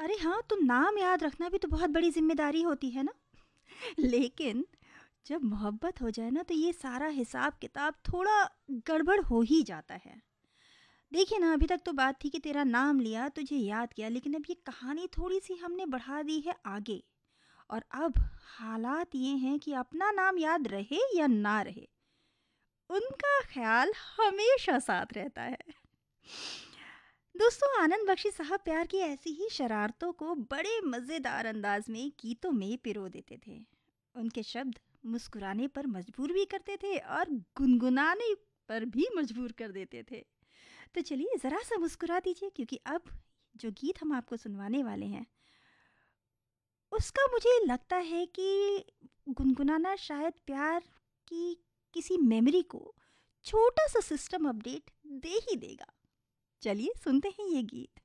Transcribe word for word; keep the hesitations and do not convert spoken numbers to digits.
अरे हाँ, तो नाम याद रखना भी तो बहुत बड़ी ज़िम्मेदारी होती है ना। लेकिन जब मोहब्बत हो जाए ना तो ये सारा हिसाब-किताब थोड़ा गड़बड़ हो ही जाता है। देखिए ना, अभी तक तो बात थी कि तेरा नाम लिया, तुझे याद किया, लेकिन अब ये कहानी थोड़ी-सी हमने बढ़ा दी है आगे। और अब हालात ये हैं कि अपना नाम याद रहे या ना रहे, उनका ख़्याल हमेशा साथ रहता है। दोस्तों, आनंद बख्शी साहब प्यार की ऐसी ही शरारतों को बड़े मज़ेदार अंदाज में गीतों में पिरो देते थे। उनके शब्द मुस्कुराने पर मजबूर भी करते थे और गुनगुनाने पर भी मजबूर कर देते थे। तो चलिए ज़रा सा मुस्कुरा दीजिए, क्योंकि अब जो गीत हम आपको सुनवाने वाले हैं उसका मुझे लगता है कि गुनगुनाना शायद प्यार की किसी मेमोरी को छोटा सा सिस्टम अपडेट दे ही देगा। चलिए सुनते हैं ये गीत।